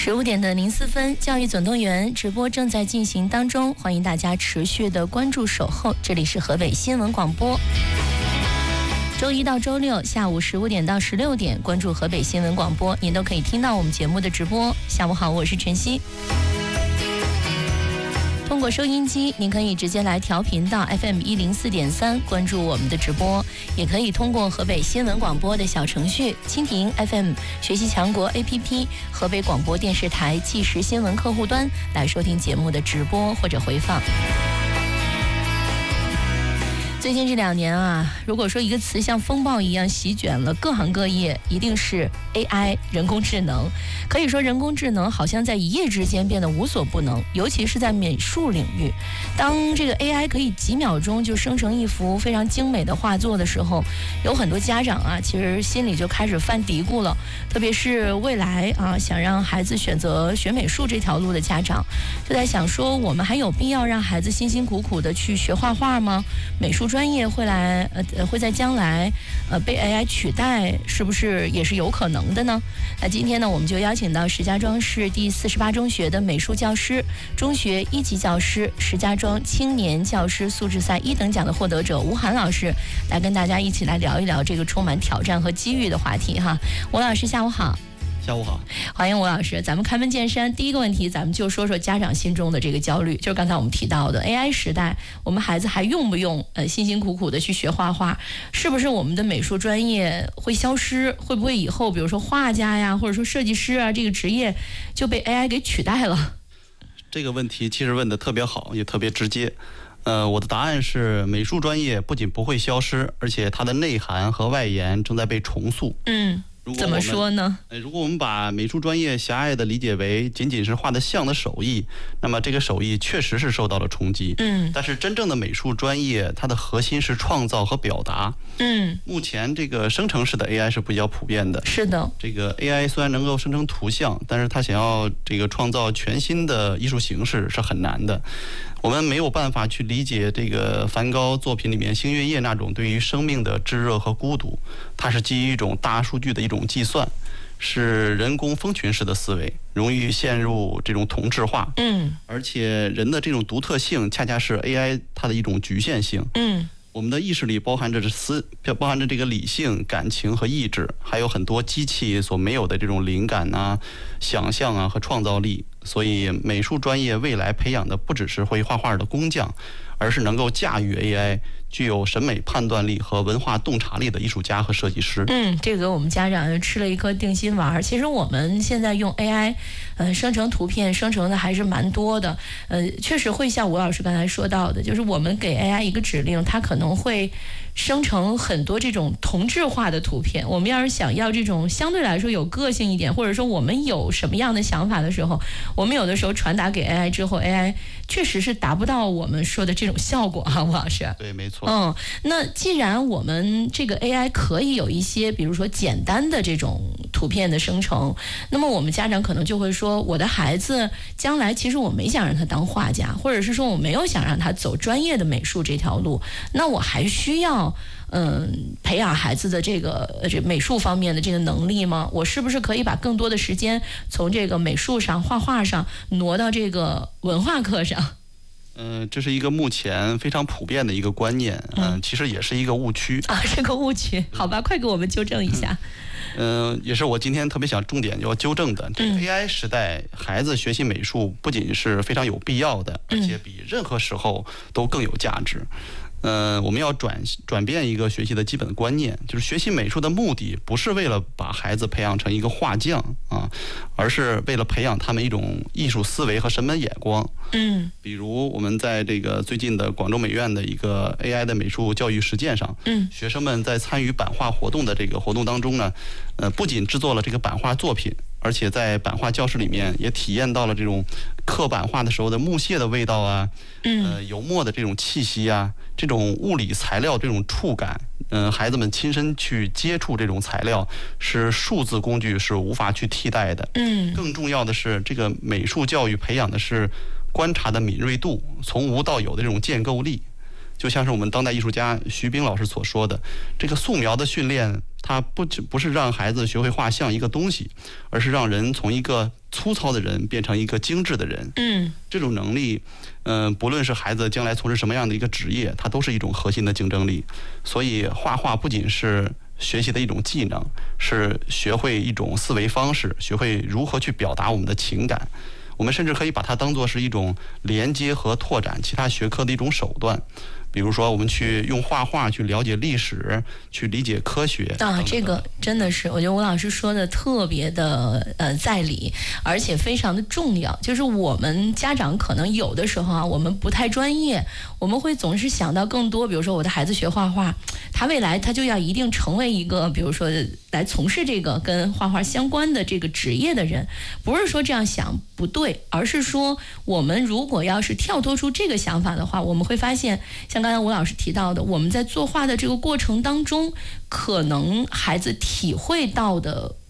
15:04，教育总动员直播正在进行当中，欢迎大家持续的关注守候。这里是河北新闻广播，周一到周六下午15点到16点，关注河北新闻广播，您都可以听到我们节目的直播。下午好，我是晨曦。通过收音机，您可以直接来调频到 FM 104.3，关注我们的直播，也可以通过河北新闻广播的小程序、蜻蜓 FM、学习强国 APP、河北广播电视台即时新闻客户端来收听节目的直播或者回放。最近这2年啊，如果说一个词像风暴一样席卷了各行各业，一定是 AI 人工智能。可以说人工智能好像在一夜之间变得无所不能，尤其是在美术领域。当这个 AI 可以几秒钟就生成一幅非常精美的画作的时候，有很多家长啊，其实心里就开始犯嘀咕了。特别是未来啊，想让孩子选择学美术这条路的家长，就在想说，我们还有必要让孩子辛辛苦苦的去学画画吗？美术专业会在将来被 AI 取代，是不是也是有可能的呢？那今天呢，我们就邀请到石家庄市第48中学的美术教师、中学1级教师、石家庄青年教师素质赛1等奖的获得者吴涵老师，来跟大家一起来聊一聊这个充满挑战和机遇的话题哈。吴老师，下午好。 下午好， 欢迎吴老师。咱们开门见山，第一个问题，咱们就说说家长心中的这个焦虑，就是刚才我们提到的 AI 时代，我们孩子还用不用辛辛苦苦的去学画画？是不是我们的美术专业会消失？会不会以后比如说画家呀，或者说设计师啊，这个职业就被 AI 给取代了？ 这个问题其实问得特别好，也特别直接。我的答案是，美术专业不仅不会消失，而且它的内涵和外延正在被重塑。 怎么说呢？ 如果我们把美术专业狭隘的理解为仅仅是画得像的手艺，那么这个手艺确实是受到了冲击。但是真正的美术专业，它的核心是创造和表达。目前这个生成式的 AI 是比较普遍的。 是的。 这个 AI 虽然能够生成图像，但是它想要这个创造全新的艺术形式是很难的。我们没有办法去理解这个梵高作品里面星月夜那种对于生命的炙热和孤独，它是基于一种大数据的一种计算，是人工蜂群式的思维，容易陷入这种同质化。而且人的这种独特性恰恰是 AI 它的一种局限性。我们的意识里包含着这个理性、感情和意志，还有很多机器所没有的这种灵感啊、想象啊和创造力。所以美术专业未来培养的不只是会画画的工匠，而是能够驾驭 AI、具有审美判断力和文化洞察力的艺术家和设计师。 这个我们家长吃了一颗定心丸。其实我们现在用 AI 生成图片，生成的还是蛮多的。确实会像吴老师刚才说到的，就是我们给 AI 一个指令，它可能会生成很多这种同质化的图片。我们要是想要这种相对来说有个性一点，或者说我们有什么样的想法的时候，我们有的时候传达给 AI 之后， AI 确实是达不到我们说的这种效果哈，吴老师。 对，没错。 那既然我们这个 AI 可以有一些比如说简单的这种图片的生成，那么我们家长可能就会说，我的孩子将来其实我没想让他当画家，或者是说我没有想让他走专业的美术这条路，那我还需要培养孩子的这美术方面的这个能力吗？我是不是可以把更多的时间从这个美术上、画画上挪到这个文化课上？ 这是一个目前非常普遍的一个观念，其实也是一个误区啊，是个误区。好吧，快给我们纠正一下。 也是我今天特别想重点要纠正的。这个 AI 时代，孩子学习美术不仅是非常有必要的，而且比任何时候都更有价值。我们要转变一个学习的基本观念，就是学习美术的目的不是为了把孩子培养成一个画匠啊，而是为了培养他们一种艺术思维和审美眼光。比如我们在这个最近的广州美院的一个 AI 的美术教育实践上，学生们在参与版画活动的这个活动当中呢，不仅制作了这个版画作品，而且在版画教室里面也体验到了这种刻版画的时候的木屑的味道啊，油墨的这种气息啊，这种物理材料这种触感，孩子们亲身去接触这种材料，是数字工具是无法去替代的。更重要的是，这个美术教育培养的是观察的敏锐度，从无到有的这种建构力。 就像是我们当代艺术家徐冰老师所说的，这个素描的训练，它不是让孩子学会画像一个东西，而是让人从一个粗糙的人变成一个精致的人。这种能力，不论是孩子将来从事什么样的一个职业，它都是一种核心的竞争力。所以画画不仅是学习的一种技能，是学会一种思维方式，学会如何去表达我们的情感。我们甚至可以把它当作是一种连接和拓展其他学科的一种手段。比如说，我们去用画画去了解历史，去理解科学啊，这个真的是，我觉得吴老师说的特别的在理，而且非常的重要。就是我们家长可能有的时候啊，我们不太专业，我们会总是想到更多。比如说，我的孩子学画画，他未来他就要一定成为一个，比如说来从事这个跟画画相关的这个职业的人。不是说这样想不对，而是说我们如果要是跳脱出这个想法的话，我们会发现，像刚才吴老师提到的，我们在作画的这个过程当中，可能孩子体会到的